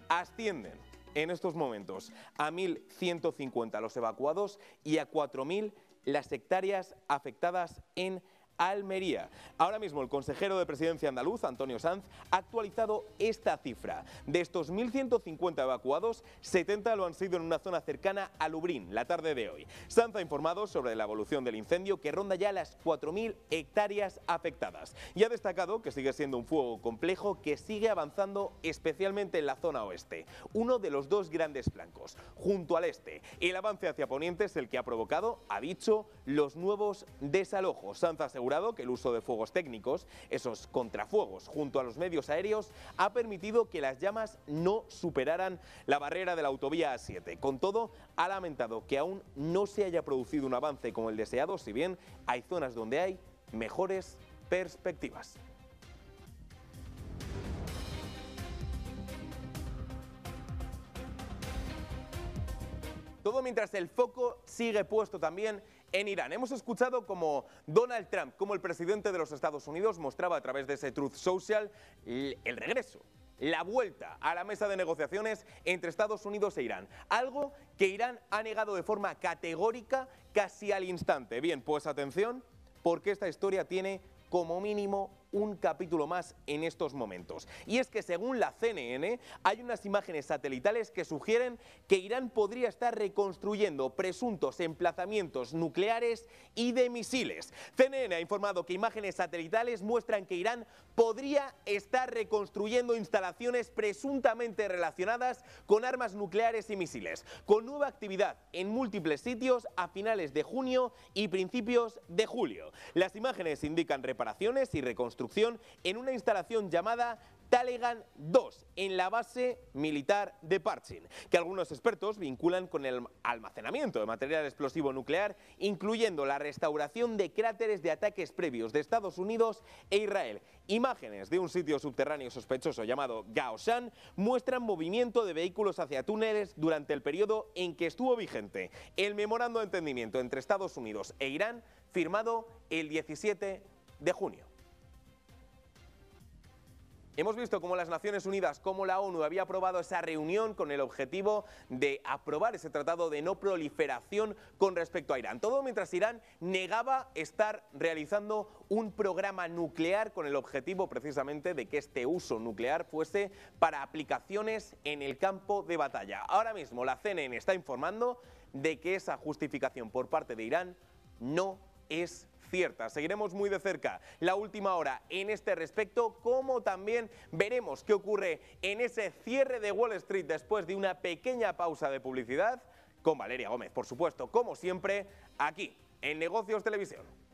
ascienden en estos momentos a 1.150 los evacuados y a 4.000 las hectáreas afectadas en Almería. Ahora mismo el consejero de Presidencia andaluz, Antonio Sanz, ha actualizado esta cifra. De estos 1.150 evacuados, 70 lo han sido en una zona cercana a Lublin, la tarde de hoy. Sanz ha informado sobre la evolución del incendio, que ronda ya las 4.000 hectáreas afectadas. Y ha destacado que sigue siendo un fuego complejo que sigue avanzando especialmente en la zona oeste, uno de los dos grandes flancos. Junto al este, el avance hacia poniente es el que ha provocado, ha dicho, los nuevos desalojos. Sanz ha asegurado que el uso de fuegos técnicos, esos contrafuegos, junto a los medios aéreos, ha permitido que las llamas no superaran la barrera de la autovía A7. Con todo, ha lamentado que aún no se haya producido un avance como el deseado, si bien hay zonas donde hay mejores perspectivas. Todo mientras el foco sigue puesto también en Irán. Hemos escuchado como Donald Trump, como el presidente de los Estados Unidos, mostraba a través de ese Truth Social el regreso, la vuelta a la mesa de negociaciones entre Estados Unidos e Irán. Algo que Irán ha negado de forma categórica casi al instante. Bien, pues atención, porque esta historia tiene como mínimo un capítulo más en estos momentos. Y es que según la CNN hay unas imágenes satelitales que sugieren que Irán podría estar reconstruyendo presuntos emplazamientos nucleares y de misiles. CNN ha informado que imágenes satelitales muestran que Irán podría estar reconstruyendo instalaciones presuntamente relacionadas con armas nucleares y misiles, con nueva actividad en múltiples sitios a finales de junio y principios de julio. Las imágenes indican reparaciones y reconstrucción en una instalación llamada Talegan 2, en la base militar de Parchin, que algunos expertos vinculan con el almacenamiento de material explosivo nuclear, incluyendo la restauración de cráteres de ataques previos de Estados Unidos e Israel. Imágenes de un sitio subterráneo sospechoso llamado Gaoshan muestran movimiento de vehículos hacia túneles durante el periodo en que estuvo vigente el memorando de entendimiento entre Estados Unidos e Irán, firmado el 17 de junio. Hemos visto cómo las Naciones Unidas, como la ONU, había aprobado esa reunión con el objetivo de aprobar ese tratado de no proliferación con respecto a Irán. Todo mientras Irán negaba estar realizando un programa nuclear con el objetivo precisamente de que este uso nuclear fuese para aplicaciones en el campo de batalla. Ahora mismo la CNN está informando de que esa justificación por parte de Irán no es cierta. Seguiremos muy de cerca la última hora en este respecto, como también veremos qué ocurre en ese cierre de Wall Street después de una pequeña pausa de publicidad con Valeria Gómez, por supuesto, como siempre, aquí en Negocios Televisión.